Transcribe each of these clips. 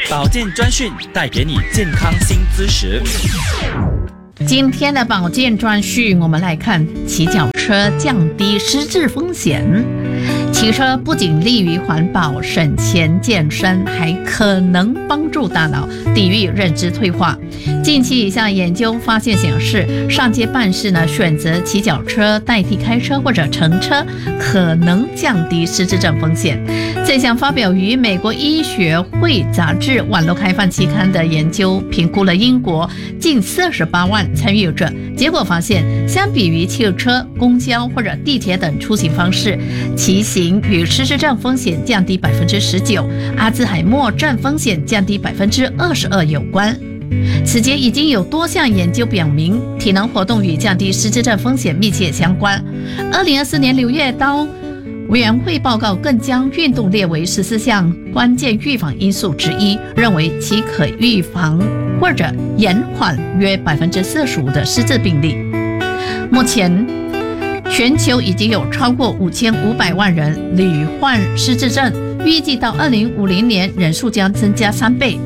保健专讯带给你健康新知识。 今天的保健专讯，我们来看骑脚车降低失智风险。骑车不仅利于环保、省钱、健身，还可能帮助大脑抵御认知退化。近期一项研究发现显示，上街办事选择骑脚车代替开车或者乘车，可能降低失智症风险。这项发表于美国医学会杂志网络开放期刊的研究，评估了英国近48万参与者，结果发现，相比于汽车、公交或者地铁等出行方式，骑行与失智症风险降低19%，阿兹海默症风险降低22%有关。此前已经有多项研究表明，体能活动与降低失智症风险密切相关。2024年6月，当委员会报告更将运动列为14项关键预防因素之一，认为其可预防或者延缓约45%的失智病例。目前，全球已经有超过5500万人罹患失智症，预计到2050年人数将增加3倍。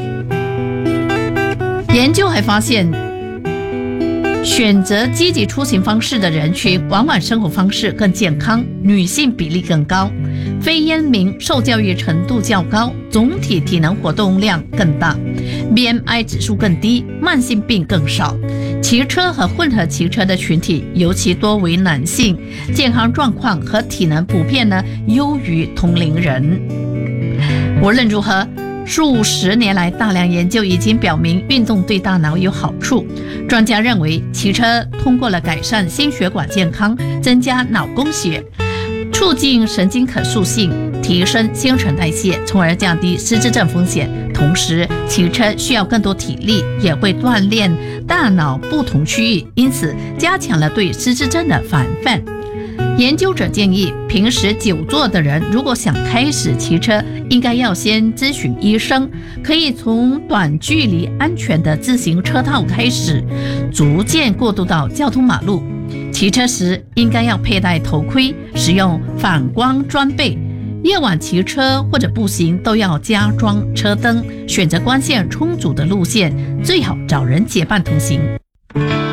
研究还发现，选择积极出行方式的人群往往生活方式更健康，女性比例更高，非烟民受教育程度较高，总体体能活动量更大， BMI 指数更低，慢性病更少。骑车和混合骑车的群体尤其多为男性，健康状况和体能普遍优于同龄人。无论如何，数十年来，大量研究已经表明运动对大脑有好处。专家认为，骑车通过了改善心血管健康，增加脑供血，促进神经可塑性，提升新陈代谢，从而降低失智症风险。同时，骑车需要更多体力，也会锻炼大脑不同区域，因此加强了对失智症的防范。研究者建议，平时久坐的人如果想开始骑车，应该要先咨询医生，可以从短距离安全的自行车道开始，逐渐过渡到交通马路。骑车时应该要佩戴头盔，使用反光装备。夜晚骑车或者步行都要加装车灯，选择光线充足的路线，最好找人结伴同行。